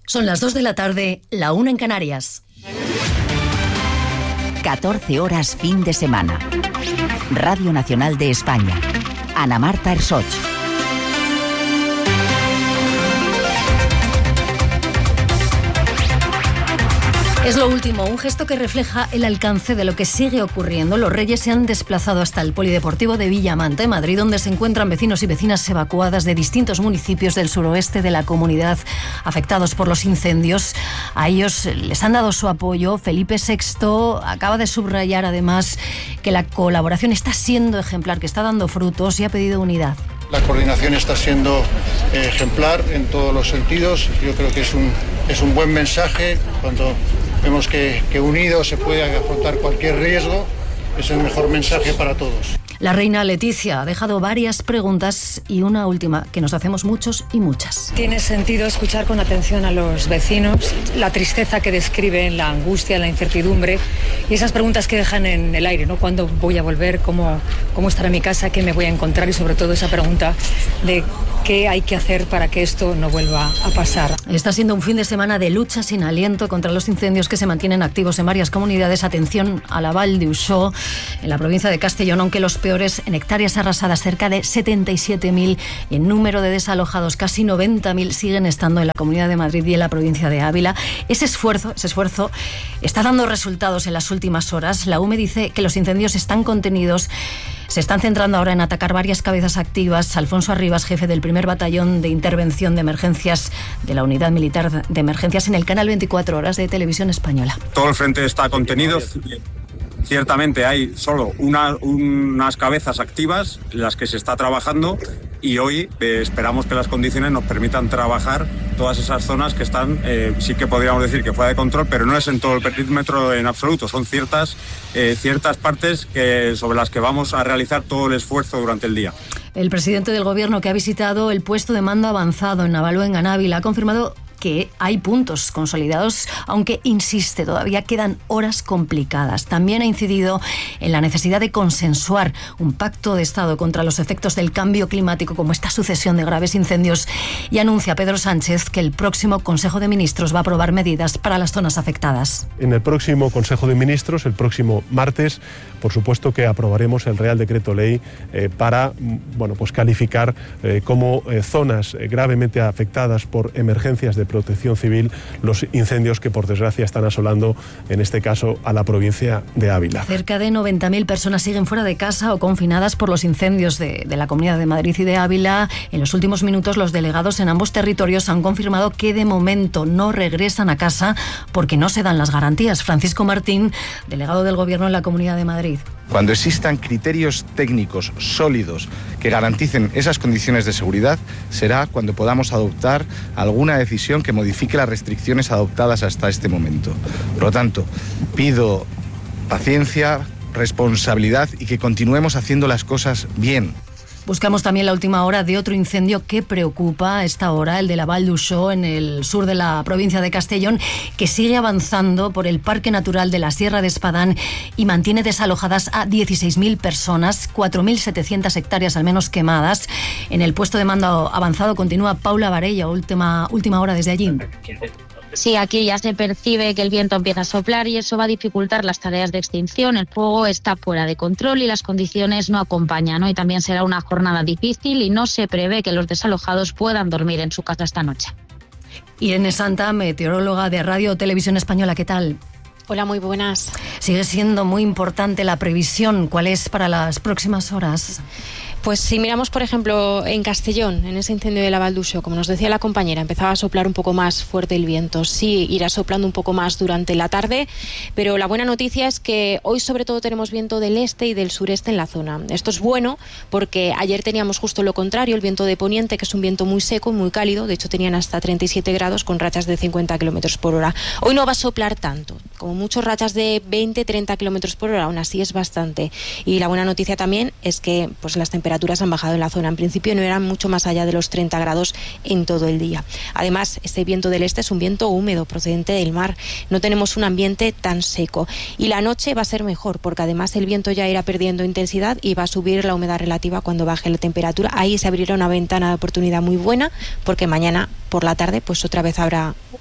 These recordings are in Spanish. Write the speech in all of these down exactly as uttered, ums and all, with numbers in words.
Son las dos de la tarde, la una en Canarias. catorce horas fin de semana. Radio Nacional de España. Ana Marta Ersoch. Es lo último, un gesto que refleja el alcance de lo que sigue ocurriendo. Los Reyes se han desplazado hasta el Polideportivo de Villamanta, en Madrid, donde se encuentran vecinos y vecinas evacuadas de distintos municipios del suroeste de la comunidad afectados por los incendios. A ellos les han dado su apoyo. Felipe sexto acaba de subrayar además que la colaboración está siendo ejemplar, que está dando frutos, y ha pedido unidad. La coordinación está siendo ejemplar en todos los sentidos. Yo creo que es un, es un buen mensaje cuando vemos que, que unidos se puede afrontar cualquier riesgo. Es el mejor mensaje para todos. La reina Leticia ha dejado varias preguntas y una última que nos hacemos muchos y muchas. Tiene sentido escuchar con atención a los vecinos, la tristeza que describen, la angustia, la incertidumbre y esas preguntas que dejan en el aire, ¿no? ¿Cuándo voy a volver? ¿Cómo, cómo estará mi casa? ¿Qué me voy a encontrar? Y sobre todo esa pregunta de qué hay que hacer para que esto no vuelva a pasar. Está siendo un fin de semana de lucha sin aliento contra los incendios que se mantienen activos en varias comunidades. Atención a la Val de Uixó, en la provincia de Castellón, aunque los peores en hectáreas arrasadas, cerca de setenta y siete mil, y en número de desalojados casi noventa mil, siguen estando en la Comunidad de Madrid y en la provincia de Ávila. Ese esfuerzo, ese esfuerzo está dando resultados en las últimas horas. La U M E dice que los incendios están contenidos. Se están centrando ahora en atacar varias cabezas activas. Alfonso Arribas, jefe del primer batallón de intervención de emergencias de la Unidad Militar de Emergencias, en el canal veinticuatro horas de Televisión Española. Todo el frente está contenido. Ciertamente hay solo una, unas cabezas activas, las que se está trabajando, y hoy eh, esperamos que las condiciones nos permitan trabajar todas esas zonas que están, eh, sí que podríamos decir que fuera de control, pero no es en todo el perímetro en absoluto, son ciertas, eh, ciertas partes que, sobre las que vamos a realizar todo el esfuerzo durante el día. El presidente del Gobierno, que ha visitado el puesto de mando avanzado en Navaluenga, en Ávila, ha confirmado que hay puntos consolidados, aunque insiste, todavía quedan horas complicadas. También ha incidido en la necesidad de consensuar un pacto de Estado contra los efectos del cambio climático, como esta sucesión de graves incendios, y anuncia Pedro Sánchez que el próximo Consejo de Ministros va a aprobar medidas para las zonas afectadas. En el próximo Consejo de Ministros, el próximo martes, por supuesto que aprobaremos el Real Decreto Ley eh, para bueno, pues calificar eh, como eh, zonas eh, gravemente afectadas por emergencias de protección civil los incendios que por desgracia están asolando, en este caso, a la provincia de Ávila. Cerca de noventa mil personas siguen fuera de casa o confinadas por los incendios de, de la Comunidad de Madrid y de Ávila. En los últimos minutos, los delegados en ambos territorios han confirmado que de momento no regresan a casa porque no se dan las garantías. Francisco Martín, delegado del Gobierno en la Comunidad de Madrid. Cuando existan criterios técnicos sólidos que garanticen esas condiciones de seguridad, será cuando podamos adoptar alguna decisión que modifique las restricciones adoptadas hasta este momento. Por lo tanto, pido paciencia, responsabilidad y que continuemos haciendo las cosas bien. Buscamos también la última hora de otro incendio que preocupa a esta hora, el de la Val d'Uixó, en el sur de la provincia de Castellón, que sigue avanzando por el Parque Natural de la Sierra de Espadán y mantiene desalojadas a dieciséis mil personas, cuatro mil setecientas hectáreas al menos quemadas. En el puesto de mando avanzado continúa Paula Varella, última, última hora desde allí. Sí, aquí ya se percibe que el viento empieza a soplar y eso va a dificultar las tareas de extinción. El fuego está fuera de control y las condiciones no acompañan, ¿no? Y también será una jornada difícil y no se prevé que los desalojados puedan dormir en su casa esta noche. Irene Santa, meteoróloga de Radio Televisión Española, ¿qué tal? Hola, muy buenas. Sigue siendo muy importante la previsión. ¿Cuál es para las próximas horas? Pues si miramos, por ejemplo, en Castellón, en ese incendio de la Val d'Uixó, como nos decía la compañera, empezaba a soplar un poco más fuerte el viento. Sí, irá soplando un poco más durante la tarde, pero la buena noticia es que hoy sobre todo tenemos viento del este y del sureste en la zona. Esto es bueno porque ayer teníamos justo lo contrario, el viento de poniente, que es un viento muy seco, muy cálido, de hecho tenían hasta treinta y siete grados con rachas de cincuenta kilómetros por hora. Hoy no va a soplar tanto, como muchos rachas de veinte, treinta kilómetros por hora, aún así es bastante. Y la buena noticia también es que pues las temperaturas temperaturas han bajado en la zona. En principio no eran mucho más allá de los treinta grados en todo el día. Además, este viento del este es un viento húmedo procedente del mar. No tenemos un ambiente tan seco. Y la noche va a ser mejor porque además el viento ya irá perdiendo intensidad y va a subir la humedad relativa cuando baje la temperatura. Ahí se abrirá una ventana de oportunidad muy buena porque mañana por la tarde pues otra vez habrá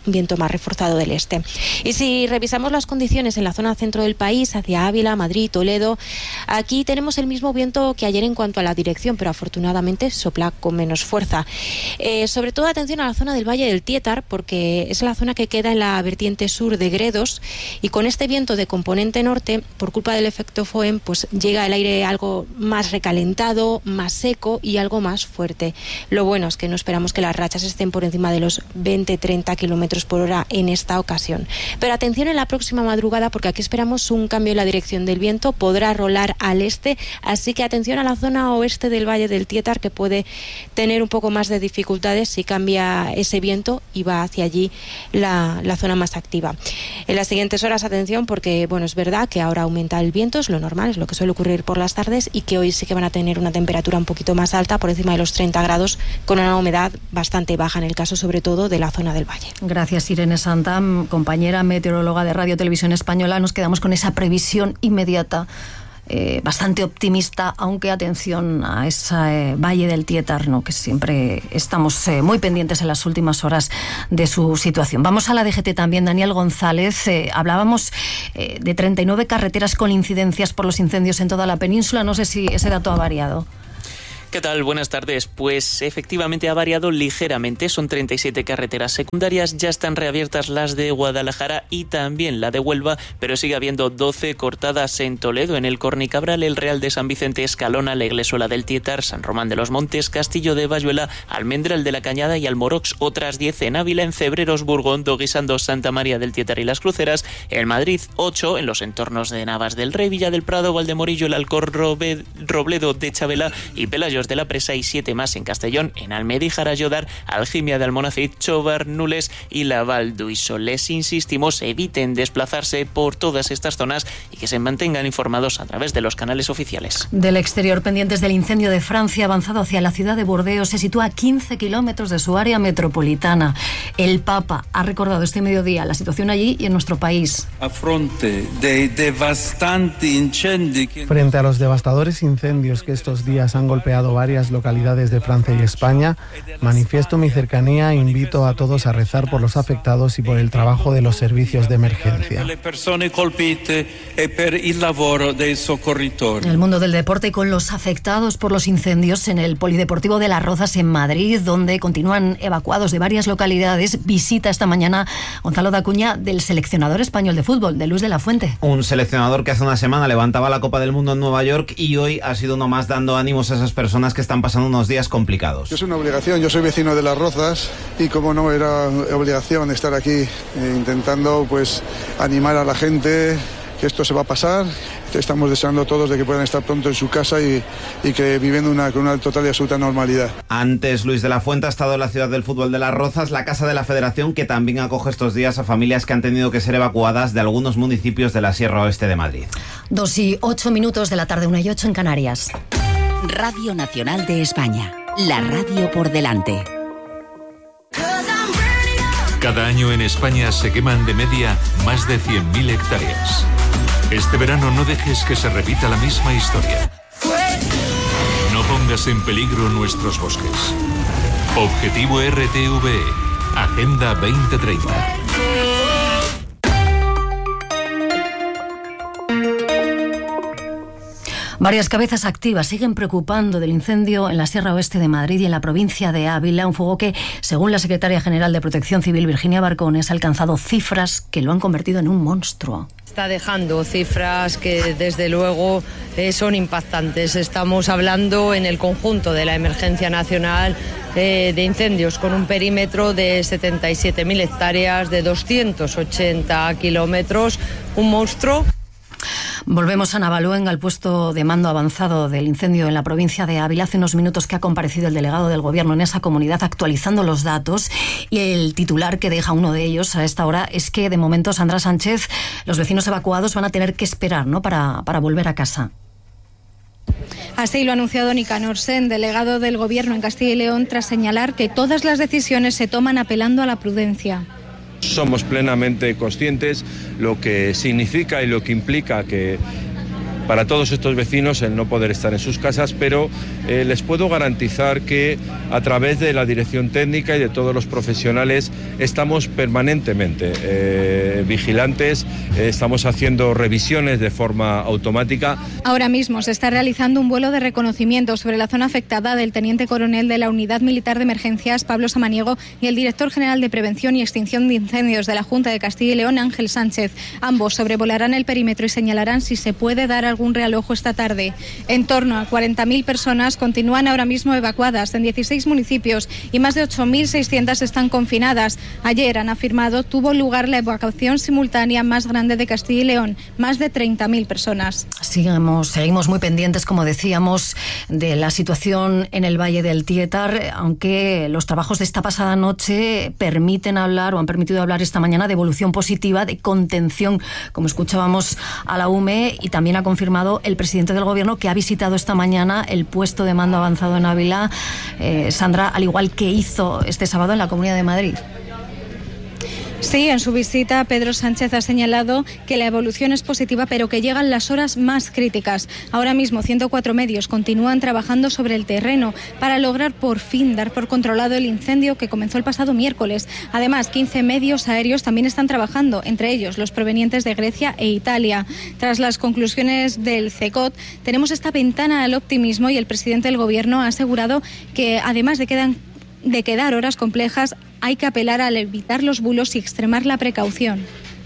viento más reforzado del este. Y si revisamos las condiciones en la zona centro del país, hacia Ávila, Madrid, Toledo, aquí tenemos el mismo viento que ayer en cuanto a la dirección, pero afortunadamente sopla con menos fuerza. Eh, sobre todo atención a la zona del Valle del Tietar, porque es la zona que queda en la vertiente sur de Gredos, y con este viento de componente norte, por culpa del efecto FOEM, pues llega el aire algo más recalentado, más seco y algo más fuerte. Lo bueno es que no esperamos que las rachas estén por encima de los veinte a treinta kilómetros por hora en esta ocasión. Pero atención en la próxima madrugada, porque aquí esperamos un cambio en la dirección del viento, podrá rolar al este, así que atención a la zona oeste del Valle del Tietar, que puede tener un poco más de dificultades si cambia ese viento y va hacia allí la, la zona más activa. En las siguientes horas, atención, porque bueno, es verdad que ahora aumenta el viento, es lo normal, es lo que suele ocurrir por las tardes, y que hoy sí que van a tener una temperatura un poquito más alta, por encima de los treinta grados, con una humedad bastante baja en el caso sobre todo de la zona del valle. Gracias, Irene Santa, compañera meteoróloga de Radio Televisión Española. Nos quedamos con esa previsión inmediata, Eh, bastante optimista, aunque atención a ese eh, Valle del Tietar, ¿no?, que siempre estamos eh, muy pendientes en las últimas horas de su situación. Vamos a la D G T también, Daniel González. Eh, hablábamos eh, de treinta y nueve carreteras con incidencias por los incendios en toda la península. No sé si ese dato ha variado. ¿Qué tal? Buenas tardes. Pues efectivamente ha variado ligeramente. Son treinta y siete carreteras secundarias. Ya están reabiertas las de Guadalajara y también la de Huelva, pero sigue habiendo doce cortadas en Toledo, en el Cornicabral, el Real de San Vicente, Escalona, la Iglesuela del Tietar, San Román de los Montes, Castillo de Bayuela, Almendral de la Cañada y Almorox. Otras diez en Ávila, en Cebreros, Burgondo, Guisando, Santa María del Tietar y Las Cruceras. En Madrid, ocho en los entornos de Navas del Rey, Villa del Prado, Valdemorillo, el Alcor, Robledo de Chabela y Pelayos de la Presa, y siete más en Castellón, en Almedíjar, Ayodar, Algimia de Almonacid, Chobar, Nules y la Val d'Uixó. Les insistimos, eviten desplazarse por todas estas zonas y que se mantengan informados a través de los canales oficiales. Del exterior, pendientes del incendio de Francia, avanzado hacia la ciudad de Burdeos, se sitúa a quince kilómetros de su área metropolitana. El Papa ha recordado este mediodía la situación allí y en nuestro país. A fronte de devastanti incendi. Frente a los devastadores incendios que estos días han golpeado varias localidades de Francia y España, manifiesto mi cercanía e invito a todos a rezar por los afectados y por el trabajo de los servicios de emergencia. El mundo del deporte y con los afectados por los incendios en el Polideportivo de Las Rozas en Madrid, donde continúan evacuados de varias localidades. Visita esta mañana Gonzalo Dacuña del seleccionador español de fútbol, de Luis de la Fuente. Un seleccionador que hace una semana levantaba la Copa del Mundo en Nueva York y hoy ha sido uno más dando ánimos a esas personas que están pasando unos días complicados. Es una obligación, yo soy vecino de Las Rozas y como no era obligación estar aquí eh, intentando pues animar a la gente que esto se va a pasar. Estamos deseando todos de que puedan estar pronto en su casa y, y que viviendo una, con una total y absoluta normalidad. Antes, Luis de la Fuente ha estado en la ciudad del fútbol de Las Rozas, la casa de la Federación, que también acoge estos días a familias que han tenido que ser evacuadas de algunos municipios de la Sierra Oeste de Madrid. Dos y ocho minutos de la tarde, una y ocho en Canarias. Radio Nacional de España, la radio por delante. Cada año en España se queman de media más de cien mil hectáreas. Este verano no dejes que se repita la misma historia. No pongas en peligro nuestros bosques. Objetivo R T V E, Agenda veinte treinta. Varias cabezas activas siguen preocupando del incendio en la Sierra Oeste de Madrid y en la provincia de Ávila, un fuego que, según la secretaria general de Protección Civil, Virginia Barcones, ha alcanzado cifras que lo han convertido en un monstruo. Está dejando cifras que desde luego eh, son impactantes. Estamos hablando en el conjunto de la emergencia nacional eh, de incendios con un perímetro de setenta y siete mil hectáreas, de doscientos ochenta kilómetros, un monstruo. Volvemos a Navaluenga, al puesto de mando avanzado del incendio en la provincia de Ávila. Hace unos minutos que ha comparecido el delegado del gobierno en esa comunidad actualizando los datos, y el titular que deja uno de ellos a esta hora es que de momento, Sandra Sánchez, los vecinos evacuados van a tener que esperar, ¿no?, para, para volver a casa. Así lo ha anunciado Nicanor Sen, delegado del gobierno en Castilla y León, tras señalar que todas las decisiones se toman apelando a la prudencia. Somos plenamente conscientes lo que significa y lo que implica que para todos estos vecinos el no poder estar en sus casas, pero eh, les puedo garantizar que a través de la dirección técnica y de todos los profesionales estamos permanentemente eh, vigilantes, eh, estamos haciendo revisiones de forma automática. Ahora mismo se está realizando un vuelo de reconocimiento sobre la zona afectada del teniente coronel de la Unidad Militar de Emergencias, Pablo Samaniego, y el director general de Prevención y Extinción de Incendios de la Junta de Castilla y León, Ángel Sánchez. Ambos sobrevolarán el perímetro y señalarán si se puede dar algún realojo esta tarde. En torno a cuarenta mil personas continúan ahora mismo evacuadas en dieciséis municipios y más de ocho mil seiscientas están confinadas. Ayer, han afirmado, tuvo lugar la evacuación simultánea más grande de Castilla y León, más de treinta mil personas. Sigamos, seguimos muy pendientes, como decíamos, de la situación en el Valle del Tietar, aunque los trabajos de esta pasada noche permiten hablar o han permitido hablar esta mañana de evolución positiva, de contención, como escuchábamos a la U M E, y también ha confirmado el presidente del Gobierno que ha visitado esta mañana el puesto de mando avanzado en Ávila, eh, Sandra, al igual que hizo este sábado en la Comunidad de Madrid. Sí, en su visita Pedro Sánchez ha señalado que la evolución es positiva, pero que llegan las horas más críticas. Ahora mismo ciento cuatro medios continúan trabajando sobre el terreno para lograr por fin dar por controlado el incendio que comenzó el pasado miércoles. Además, quince medios aéreos también están trabajando, entre ellos los provenientes de Grecia e Italia. Tras las conclusiones del CECOT, tenemos esta ventana al optimismo y el presidente del Gobierno ha asegurado que, además de quedan de quedar horas complejas, hay que apelar al evitar los bulos y extremar la precaución.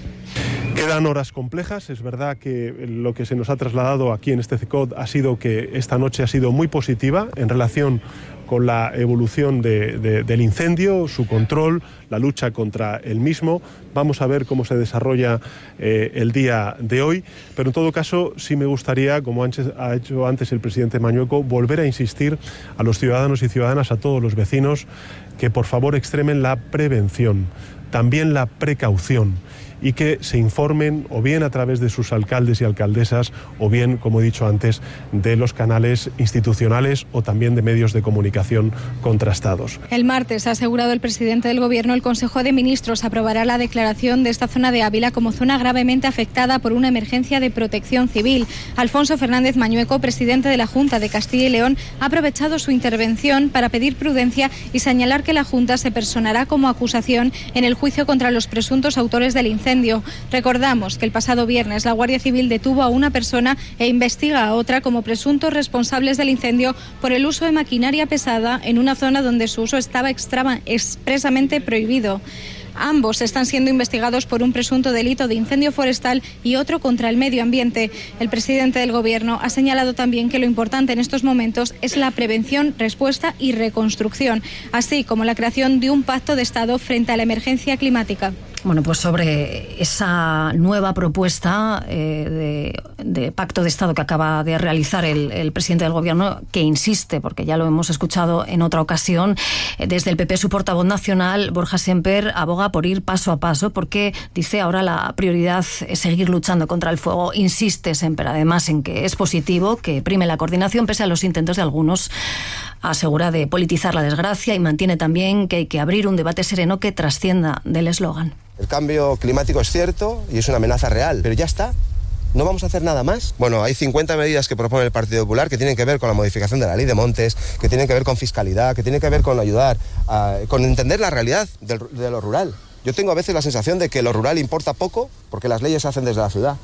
Quedan horas complejas. Es verdad que lo que se nos ha trasladado aquí en este CECOT ha sido que esta noche ha sido muy positiva en relación con la evolución de, de, del incendio, su control, la lucha contra el mismo. Vamos a ver cómo se desarrolla eh, el día de hoy, pero en todo caso sí me gustaría, como ha hecho antes el presidente Mañueco, volver a insistir a los ciudadanos y ciudadanas, a todos los vecinos, que por favor extremen la prevención, también la precaución, y que se informen o bien a través de sus alcaldes y alcaldesas o bien, como he dicho antes, de los canales institucionales o también de medios de comunicación contrastados. El martes, ha asegurado el presidente del Gobierno, el Consejo de Ministros aprobará la declaración de esta zona de Ávila como zona gravemente afectada por una emergencia de protección civil. Alfonso Fernández Mañueco, presidente de la Junta de Castilla y León, ha aprovechado su intervención para pedir prudencia y señalar que la Junta se personará como acusación en el juicio contra los presuntos autores del incendio. Recordamos que el pasado viernes la Guardia Civil detuvo a una persona e investiga a otra como presuntos responsables del incendio por el uso de maquinaria pesada en una zona donde su uso estaba extrema, expresamente prohibido. Ambos están siendo investigados por un presunto delito de incendio forestal y otro contra el medio ambiente. El presidente del Gobierno ha señalado también que lo importante en estos momentos es la prevención, respuesta y reconstrucción, así como la creación de un pacto de Estado frente a la emergencia climática. Bueno, pues sobre esa nueva propuesta eh, de, de pacto de Estado que acaba de realizar el, el presidente del Gobierno, que insiste, porque ya lo hemos escuchado en otra ocasión, eh, desde el P P su portavoz nacional, Borja Semper, aboga por ir paso a paso, porque dice ahora la prioridad es seguir luchando contra el fuego. Insiste Semper además en que es positivo que prime la coordinación pese a los intentos de algunos, asegura, de politizar la desgracia, y mantiene también que hay que abrir un debate sereno que trascienda del eslogan. El cambio climático es cierto y es una amenaza real, pero ya está. ¿No vamos a hacer nada más? Bueno, hay cincuenta medidas que propone el Partido Popular que tienen que ver con la modificación de la ley de montes, que tienen que ver con fiscalidad, que tienen que ver con ayudar, a, con entender la realidad de, de lo rural. Yo tengo a veces la sensación de que lo rural importa poco porque las leyes se hacen desde la ciudad.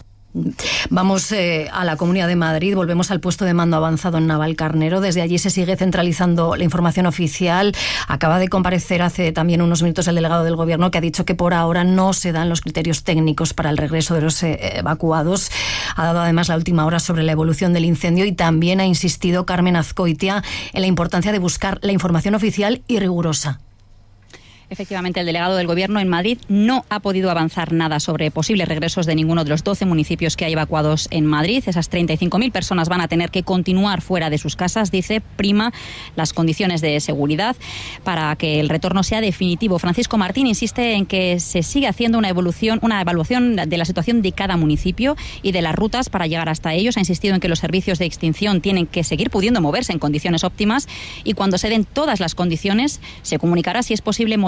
Vamos eh, a la Comunidad de Madrid, volvemos al puesto de mando avanzado en Navalcarnero. Desde allí se sigue centralizando la información oficial. Acaba de comparecer hace también unos minutos el delegado del Gobierno, que ha dicho que por ahora no se dan los criterios técnicos para el regreso de los eh, evacuados. Ha dado además la última hora sobre la evolución del incendio y también ha insistido Carmen Azcoitia en la importancia de buscar la información oficial y rigurosa. Efectivamente, el delegado del Gobierno en Madrid no ha podido avanzar nada sobre posibles regresos de ninguno de los doce municipios que hay evacuados en Madrid. Esas treinta y cinco mil personas van a tener que continuar fuera de sus casas, dice, prima las condiciones de seguridad para que el retorno sea definitivo. Francisco Martín insiste en que se sigue haciendo una evolución, una evaluación de la situación de cada municipio y de las rutas para llegar hasta ellos. Ha insistido en que los servicios de extinción tienen que seguir pudiendo moverse en condiciones óptimas y cuando se den todas las condiciones se comunicará si es posible modificar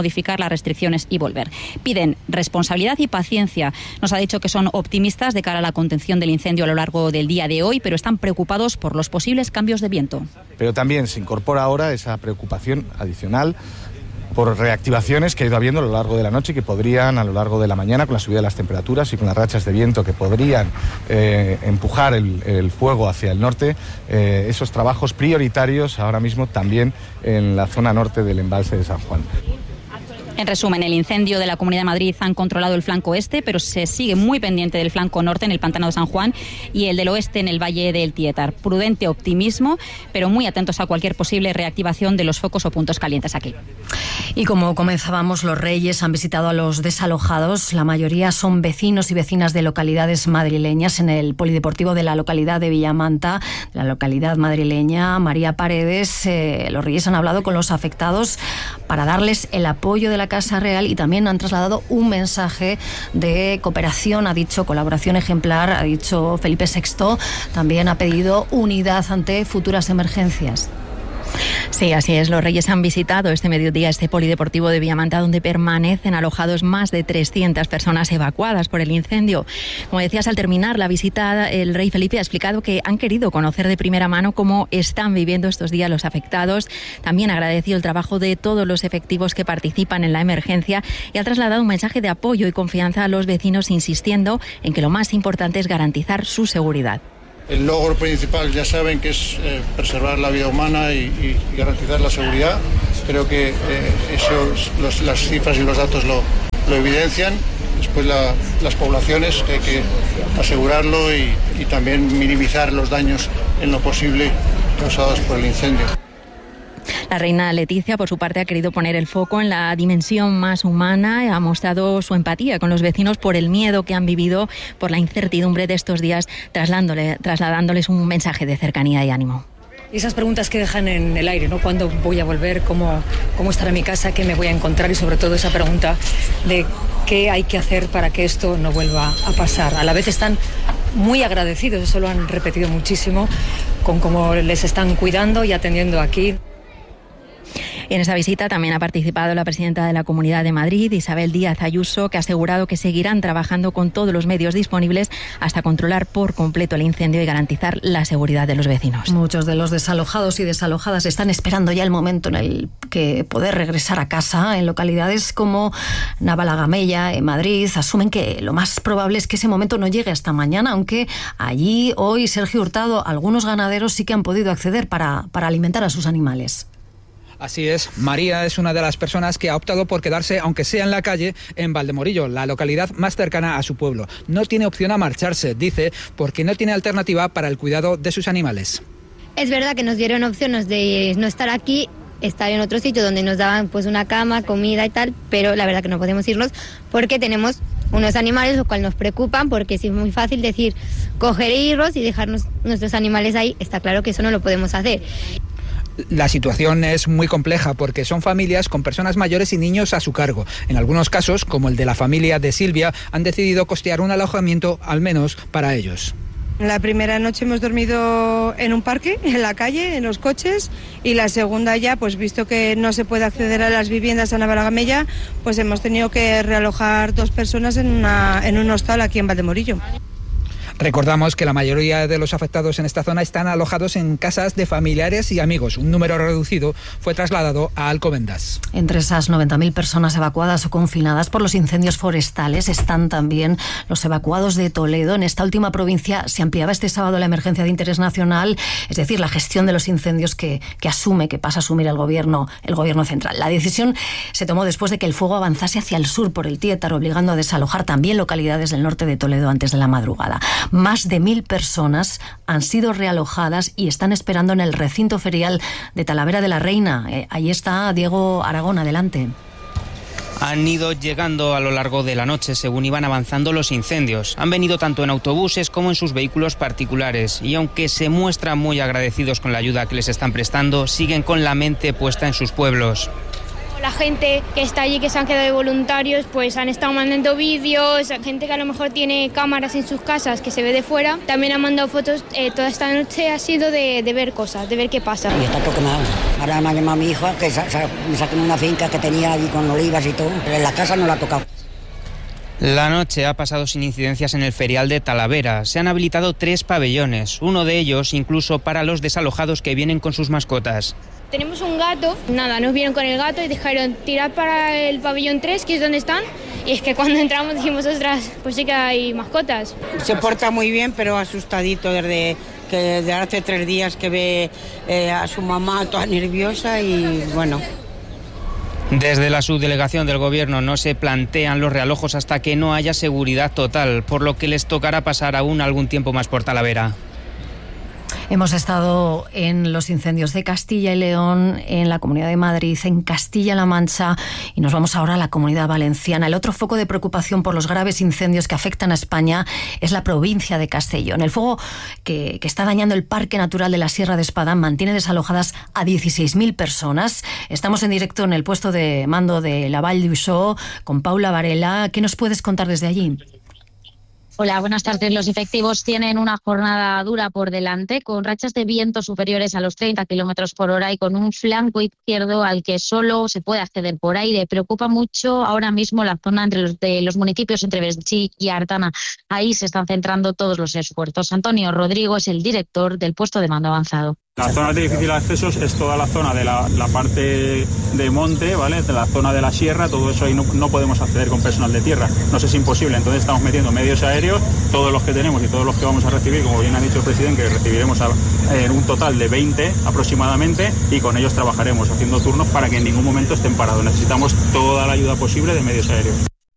modificar las restricciones y volver. Piden responsabilidad y paciencia. Nos ha dicho que son optimistas de cara a la contención del incendio a lo largo del día de hoy, pero están preocupados por los posibles cambios de viento. Pero también se incorpora ahora esa preocupación adicional por reactivaciones que ha ido habiendo a lo largo de la noche y que podrían, a lo largo de la mañana, con la subida de las temperaturas y con las rachas de viento que podrían eh, empujar el, el fuego hacia el norte, eh, esos trabajos prioritarios ahora mismo también en la zona norte del embalse de San Juan. En resumen, el incendio de la Comunidad de Madrid han controlado el flanco este, pero se sigue muy pendiente del flanco norte en el Pantano de San Juan y el del oeste en el Valle del Tietar. Prudente optimismo, pero muy atentos a cualquier posible reactivación de los focos o puntos calientes aquí. Y como comenzábamos, los Reyes han visitado a los desalojados. La mayoría son vecinos y vecinas de localidades madrileñas. En el polideportivo de la localidad de Villamanta, la localidad madrileña, María Paredes, eh, los Reyes han hablado con los afectados para darles el apoyo de la Casa Real y también han trasladado un mensaje de cooperación, ha dicho colaboración ejemplar, ha dicho Felipe sexto, también ha pedido unidad ante futuras emergencias. Sí, así es. Los Reyes han visitado este mediodía este polideportivo de Villamanta, donde permanecen alojados más de trescientas personas evacuadas por el incendio. Como decías, al terminar la visita, el rey Felipe ha explicado que han querido conocer de primera mano cómo están viviendo estos días los afectados. También ha agradecido el trabajo de todos los efectivos que participan en la emergencia y ha trasladado un mensaje de apoyo y confianza a los vecinos, insistiendo en que lo más importante es garantizar su seguridad. El logro principal ya saben que es eh, preservar la vida humana y, y, y garantizar la seguridad. Creo que eh, esos, los, las cifras y los datos lo, lo evidencian. Después la, las poblaciones, que hay que asegurarlo y, y también minimizar los daños en lo posible causados por el incendio. La reina Leticia, por su parte, ha querido poner el foco en la dimensión más humana, ha mostrado su empatía con los vecinos por el miedo que han vivido, por la incertidumbre de estos días, trasladándoles un mensaje de cercanía y ánimo. Y esas preguntas que dejan en el aire, ¿no? ¿Cuándo voy a volver? ¿Cómo, cómo estará mi casa? ¿Qué me voy a encontrar? Y sobre todo esa pregunta de qué hay que hacer para que esto no vuelva a pasar. A la vez están muy agradecidos, eso lo han repetido muchísimo, con cómo les están cuidando y atendiendo aquí. Y en esta visita también ha participado la presidenta de la Comunidad de Madrid, Isabel Díaz Ayuso, que ha asegurado que seguirán trabajando con todos los medios disponibles hasta controlar por completo el incendio y garantizar la seguridad de los vecinos. Muchos de los desalojados y desalojadas están esperando ya el momento en el que poder regresar a casa. En localidades como Navalagamella, en Madrid, asumen que lo más probable es que ese momento no llegue hasta mañana, aunque allí hoy, Sergio Hurtado, algunos ganaderos sí que han podido acceder para, para alimentar a sus animales. Así es, María es una de las personas que ha optado por quedarse, aunque sea en la calle, en Valdemorillo, la localidad más cercana a su pueblo. No tiene opción a marcharse, dice, porque no tiene alternativa para el cuidado de sus animales. Es verdad que nos dieron opciones de no estar aquí, estar en otro sitio donde nos daban pues una cama, comida y tal, pero la verdad que no podemos irnos porque tenemos unos animales, lo cual nos preocupan, porque sí es muy fácil decir coger e irnos y dejarnos nuestros animales ahí. Está claro que eso no lo podemos hacer. La situación es muy compleja porque son familias con personas mayores y niños a su cargo. En algunos casos, como el de la familia de Silvia, han decidido costear un alojamiento, al menos para ellos. La primera noche hemos dormido en un parque, en la calle, en los coches, y la segunda ya, pues visto que no se puede acceder a las viviendas a Navalagamella, pues hemos tenido que realojar dos personas en, una, en un hostal aquí en Valdemorillo. Recordamos que la mayoría de los afectados en esta zona están alojados en casas de familiares y amigos. Un número reducido fue trasladado a Alcobendas. Entre esas noventa mil personas evacuadas o confinadas por los incendios forestales están también los evacuados de Toledo. En esta última provincia se ampliaba este sábado la emergencia de interés nacional, es decir, la gestión de los incendios que, que asume, que pasa a asumir el gobierno, el gobierno central. La decisión se tomó después de que el fuego avanzase hacia el sur por el Tietar, obligando a desalojar también localidades del norte de Toledo antes de la madrugada. Más de mil personas han sido realojadas y están esperando en el recinto ferial de Talavera de la Reina. Eh, ahí está Diego Aragón, adelante. Han ido llegando a lo largo de la noche según iban avanzando los incendios. Han venido tanto en autobuses como en sus vehículos particulares y aunque se muestran muy agradecidos con la ayuda que les están prestando, siguen con la mente puesta en sus pueblos. La gente que está allí, que se han quedado de voluntarios, pues han estado mandando vídeos, gente que a lo mejor tiene cámaras en sus casas que se ve de fuera, también han mandado fotos. Eh, toda esta noche ha sido de, de ver cosas, de ver qué pasa. Y está todo quemado. Ahora me ha llamado mi hija que sa- sa- me sacó una finca que tenía allí con olivas y todo, pero en la casa no la ha tocado. La noche ha pasado sin incidencias en el ferial de Talavera. Se han habilitado tres pabellones, uno de ellos incluso para los desalojados que vienen con sus mascotas. Tenemos un gato, nada, nos vieron con el gato y dijeron tirar para el pabellón tres, que es donde están, y es que cuando entramos dijimos, ostras, pues sí que hay mascotas. Se porta muy bien, pero asustadito desde que desde hace tres días que ve eh, a su mamá toda nerviosa y bueno. Desde la subdelegación del Gobierno no se plantean los realojos hasta que no haya seguridad total, por lo que les tocará pasar aún algún tiempo más por Talavera. Hemos estado en los incendios de Castilla y León, en la Comunidad de Madrid, en Castilla-La Mancha, y nos vamos ahora a la Comunidad Valenciana. El otro foco de preocupación por los graves incendios que afectan a España es la provincia de Castellón. El fuego que, que está dañando el Parque Natural de la Sierra de Espadán mantiene desalojadas a dieciséis mil personas. Estamos en directo en el puesto de mando de la Vall d'Uixó con Paula Varela. ¿Qué nos puedes contar desde allí? Hola, buenas tardes. Los efectivos tienen una jornada dura por delante, con rachas de viento superiores a los treinta kilómetros por hora y con un flanco izquierdo al que solo se puede acceder por aire. Preocupa mucho ahora mismo la zona entre los, de los municipios entre Belchí y Artana. Ahí se están centrando todos los esfuerzos. Antonio Rodrigo es el director del puesto de mando avanzado. La zona de difícil acceso es toda la zona de la, la parte de monte, ¿vale? De la zona de la sierra, todo eso ahí no, no podemos acceder con personal de tierra, nos es imposible, entonces estamos metiendo medios aéreos, todos los que tenemos y todos los que vamos a recibir, como bien ha dicho el presidente, que recibiremos a, en un total de veinte aproximadamente, y con ellos trabajaremos haciendo turnos para que en ningún momento estén parados. Necesitamos toda la ayuda posible de medios aéreos.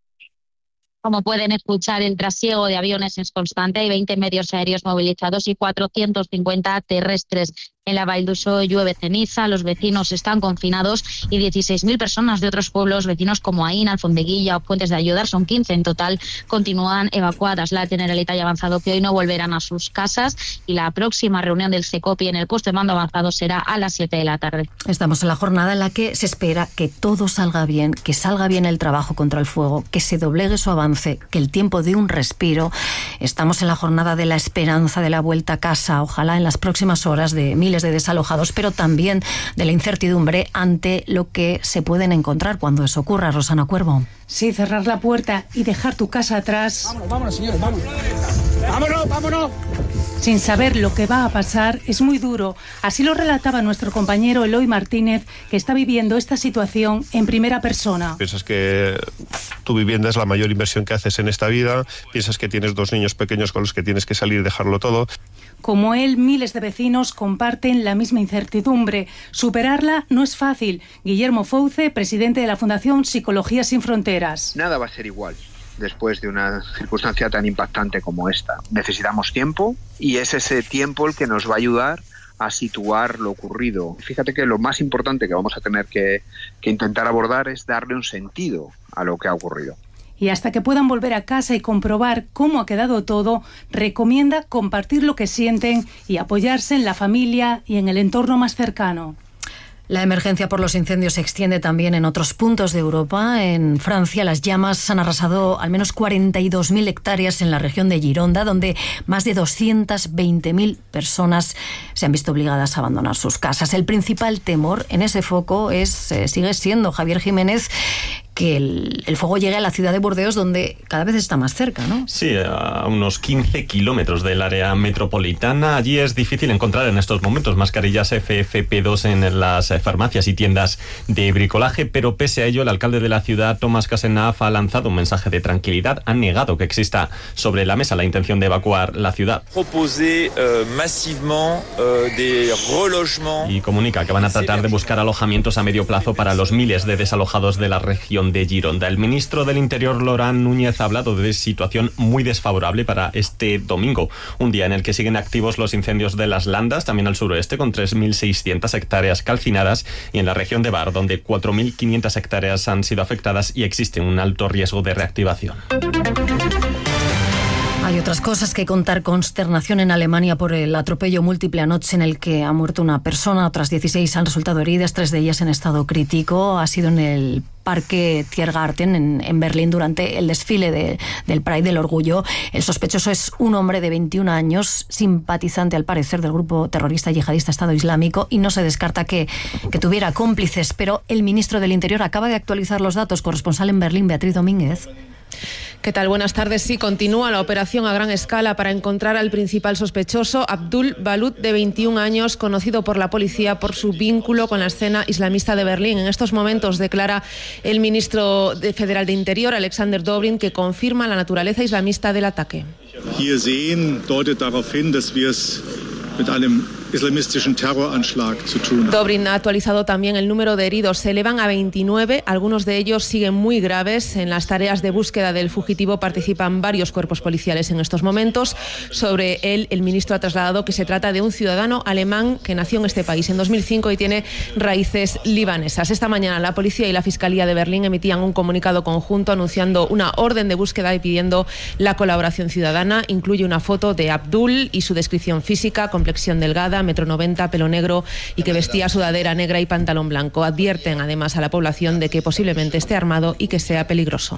Como pueden escuchar, el trasiego de aviones es constante. Hay veinte medios aéreos movilizados y cuatrocientos cincuenta terrestres. En la Vall d'Uixó llueve ceniza, los vecinos están confinados y dieciséis mil personas de otros pueblos vecinos como Aín, Alfondeguilla o Fuentes de Ayudar, son quince en total, continúan evacuadas. La Generalitat ha avanzado que hoy no volverán a sus casas y la próxima reunión del SECOPI en el puesto de mando avanzado será a las siete de la tarde. Estamos en la jornada en la que se espera que todo salga bien, que salga bien el trabajo contra el fuego, que se doblegue su avance, que el tiempo dé un respiro. Estamos en la jornada de la esperanza, de la vuelta a casa, ojalá en las próximas horas, de miles de desalojados, pero también de la incertidumbre ante lo que se pueden encontrar cuando eso ocurra. Rosana Cuervo. Sí, cerrar la puerta y dejar tu casa atrás. Vámonos, vámonos, señores, vámonos. Vámonos, vámonos. Sin saber lo que va a pasar es muy duro. Así lo relataba nuestro compañero Eloy Martínez, que está viviendo esta situación en primera persona. Piensas que tu vivienda es la mayor inversión que haces en esta vida, piensas que tienes dos niños pequeños con los que tienes que salir y dejarlo todo. Como él, miles de vecinos comparten la misma incertidumbre. Superarla no es fácil. Guillermo Fouce, presidente de la Fundación Psicología Sin Fronteras. Nada va a ser igual después de una circunstancia tan impactante como esta. Necesitamos tiempo y es ese tiempo el que nos va a ayudar a situar lo ocurrido. Fíjate que lo más importante que vamos a tener que, que intentar abordar es darle un sentido a lo que ha ocurrido. Y hasta que puedan volver a casa y comprobar cómo ha quedado todo, recomienda compartir lo que sienten y apoyarse en la familia y en el entorno más cercano. La emergencia por los incendios se extiende también en otros puntos de Europa. En Francia, las llamas han arrasado al menos cuarenta y dos mil hectáreas en la región de Gironda, donde más de doscientas veinte mil personas se han visto obligadas a abandonar sus casas. El principal temor en ese foco es, eh, sigue siendo, Javier Jiménez, que el, el fuego llegue a la ciudad de Burdeos, donde cada vez está más cerca, ¿no? Sí, a unos quince kilómetros del área metropolitana. Allí es difícil encontrar en estos momentos mascarillas F F P dos en las farmacias y tiendas de bricolaje, pero pese a ello, el alcalde de la ciudad, Thomas Cazenave, ha lanzado un mensaje de tranquilidad. Ha negado que exista sobre la mesa la intención de evacuar la ciudad. Proposer uh, masivement uh, des relogements. Y comunica que van a tratar de buscar alojamientos a medio plazo para los miles de desalojados de la región de Gironda. El ministro del Interior, Laurent Núñez, ha hablado de situación muy desfavorable para este domingo, un día en el que siguen activos los incendios de las Landas, también al suroeste, con tres mil seiscientas hectáreas calcinadas, y en la región de Bar, donde cuatro mil quinientas hectáreas han sido afectadas y existe un alto riesgo de reactivación. Hay otras cosas que contar. Consternación en Alemania por el atropello múltiple anoche en el que ha muerto una persona, otras dieciséis han resultado heridas, tres de ellas en estado crítico. Ha sido en el Parque Tiergarten en, en Berlín durante el desfile de, del Pride del Orgullo. El sospechoso es un hombre de veintiún años, simpatizante al parecer del grupo terrorista yihadista Estado Islámico, y no se descarta que, que tuviera cómplices, pero el ministro del Interior acaba de actualizar los datos. Corresponsal en Berlín, Beatriz Domínguez. ¿Qué tal? Buenas tardes. Sí, continúa la operación a gran escala para encontrar al principal sospechoso, Abdul Balut, de veintiún años, conocido por la policía por su vínculo con la escena islamista de Berlín. En estos momentos declara el ministro federal de Interior, Alexander Dobrindt, que confirma la naturaleza islamista del ataque. Hier sehen deutet darauf hin, dass wir es mit einem islamistischen Terroranschlag zu tun. Dobrindt ha actualizado también el número de heridos. Se elevan a veintinueve, algunos de ellos siguen muy graves. En las tareas de búsqueda del fugitivo participan varios cuerpos policiales en estos momentos. Sobre él, el ministro ha trasladado que se trata de un ciudadano alemán que nació en este país en dos mil cinco y tiene raíces libanesas. Esta mañana la policía y la Fiscalía de Berlín emitían un comunicado conjunto anunciando una orden de búsqueda y pidiendo la colaboración ciudadana. Incluye una foto de Abdul y su descripción física: complexión delgada, metro noventa, pelo negro y que vestía sudadera negra y pantalón blanco. Advierten además a la población de que posiblemente esté armado y que sea peligroso.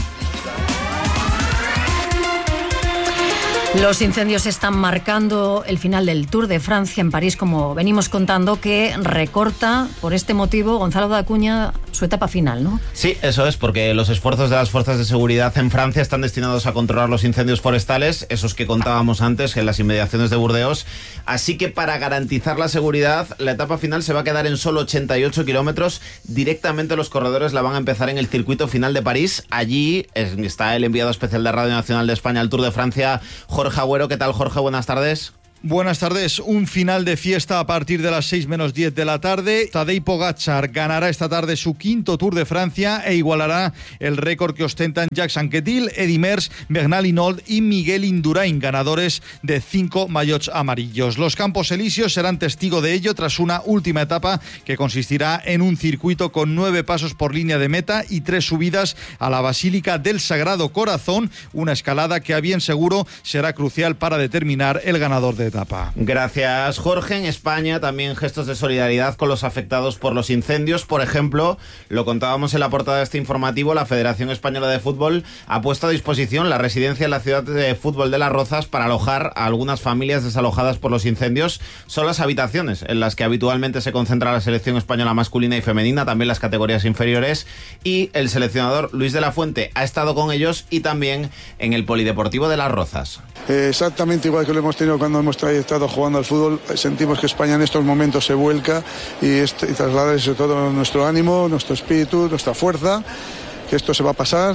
Los incendios están marcando el final del Tour de Francia en París, como venimos contando, que recorta por este motivo, Gonzalo de Acuña, su etapa final, ¿no? Sí, eso es, porque los esfuerzos de las fuerzas de seguridad en Francia están destinados a controlar los incendios forestales, esos que contábamos antes en las inmediaciones de Burdeos. Así que para garantizar la seguridad, la etapa final se va a quedar en solo ochenta y ocho kilómetros. Directamente los corredores la van a empezar en el circuito final de París. Allí está el enviado especial de Radio Nacional de España al Tour de Francia, Jorge Agüero. ¿Qué tal, Jorge? Buenas tardes. Buenas tardes. Un final de fiesta a partir de las seis menos diez de la tarde. Tadej Pogačar ganará esta tarde su quinto Tour de Francia e igualará el récord que ostentan Jacques Anquetil, Eddy Merckx, Bernal Hinault y Miguel Indurain, ganadores de cinco maillots amarillos. Los Campos Elíseos serán testigo de ello tras una última etapa que consistirá en un circuito con nueve pasos por línea de meta y tres subidas a la Basílica del Sagrado Corazón, una escalada que a bien seguro será crucial para determinar el ganador de etapa. Gracias, Jorge. En España también gestos de solidaridad con los afectados por los incendios. Por ejemplo, lo contábamos en la portada de este informativo, la Federación Española de Fútbol ha puesto a disposición la residencia en la ciudad de fútbol de Las Rozas para alojar a algunas familias desalojadas por los incendios. Son las habitaciones en las que habitualmente se concentra la selección española masculina y femenina, también las categorías inferiores, y el seleccionador Luis de la Fuente ha estado con ellos y también en el Polideportivo de Las Rozas. Eh, exactamente igual que lo hemos tenido cuando hemos estado jugando al fútbol. Sentimos que España en estos momentos se vuelca y, este, y trasladar sobre todo nuestro ánimo, nuestro espíritu, nuestra fuerza, que esto se va a pasar.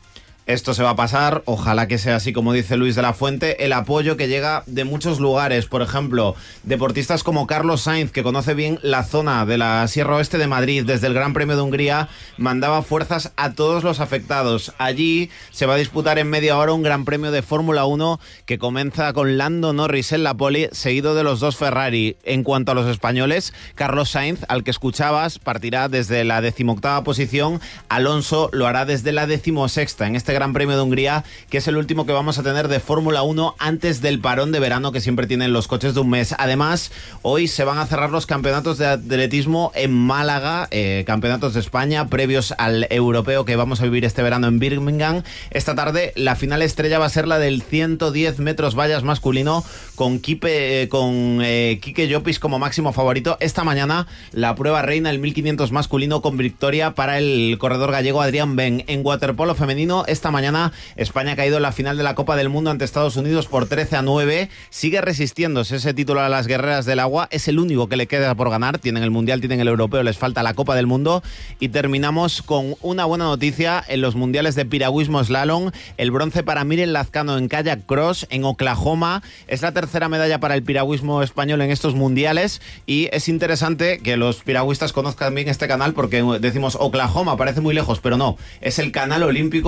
Esto se va a pasar, ojalá que sea así como dice Luis de la Fuente. El apoyo que llega de muchos lugares, por ejemplo, deportistas como Carlos Sainz, que conoce bien la zona de la Sierra Oeste de Madrid, desde el Gran Premio de Hungría, mandaba fuerzas a todos los afectados. Allí se va a disputar en media hora un Gran Premio de Fórmula uno que comienza con Lando Norris en la pole, seguido de los dos Ferrari. En cuanto a los españoles, Carlos Sainz, al que escuchabas, partirá desde la decimoctava posición. Alonso lo hará desde la decimosexta en este Gran Premio de Hungría, que es el último que vamos a tener de Fórmula uno antes del parón de verano que siempre tienen los coches de un mes. Además, hoy se van a cerrar los campeonatos de atletismo en Málaga, eh, campeonatos de España previos al europeo que vamos a vivir este verano en Birmingham. Esta tarde la final estrella va a ser la del ciento diez metros vallas masculino con, Kipe, eh, con eh, Quique Llopis como máximo favorito. Esta mañana la prueba reina, el mil quinientos masculino, con victoria para el corredor gallego Adrián Ben. En waterpolo femenino, esta mañana España ha caído en la final de la Copa del Mundo ante Estados Unidos por trece a nueve. Sigue resistiéndose ese título a las guerreras del agua. Es el único que le queda por ganar. Tienen el Mundial, tienen el Europeo, les falta la Copa del Mundo. Y terminamos con una buena noticia en los Mundiales de piragüismo slalom. El bronce para Miren Lazcano en kayak cross en Oklahoma. Es la tercera medalla para el piragüismo español en estos Mundiales. Y es interesante que los piragüistas conozcan bien este canal, porque decimos Oklahoma, parece muy lejos, pero no. Es el Canal Olímpico de Los Ángeles.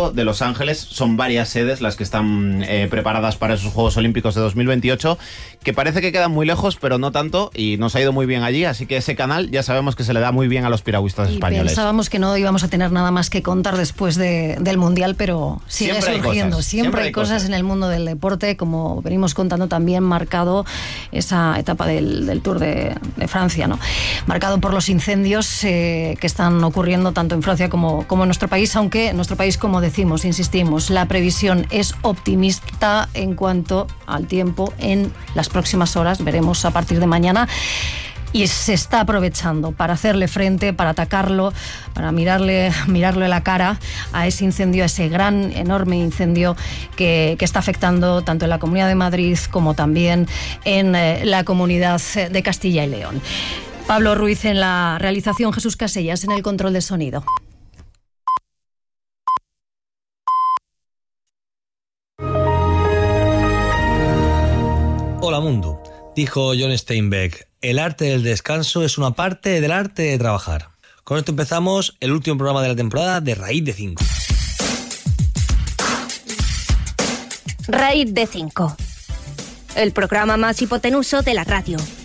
Ángeles. Son varias sedes las que están eh, preparadas para esos Juegos Olímpicos de dos mil veintiocho, que parece que quedan muy lejos, pero no tanto, y nos ha ido muy bien allí, así que ese canal ya sabemos que se le da muy bien a los piragüistas y españoles. Pensábamos que no íbamos a tener nada más que contar después de, del Mundial, pero sigue Siempre hay surgiendo. cosas, Siempre, siempre hay hay cosas, cosas en el mundo del deporte, como venimos contando también, marcado esa etapa del, del Tour de, de Francia, ¿no? Marcado por los incendios eh, que están ocurriendo tanto en Francia como, como en nuestro país, aunque en nuestro país, como decimos, insistimos, la previsión es optimista en cuanto al tiempo en las próximas horas. Veremos a partir de mañana. Y se está aprovechando para hacerle frente, para atacarlo, para mirarle, mirarle la cara a ese incendio, a ese gran, enorme incendio que, que está afectando tanto en la Comunidad de Madrid como también en eh, la Comunidad de Castilla y León. Pablo Ruiz en la realización, Jesús Casellas en el control de sonido. Hola mundo, dijo John Steinbeck, el arte del descanso es una parte del arte de trabajar. Con esto empezamos el último programa de la temporada de Raíz de Cinco. Raíz de Cinco, el programa más hipotenuso de la radio.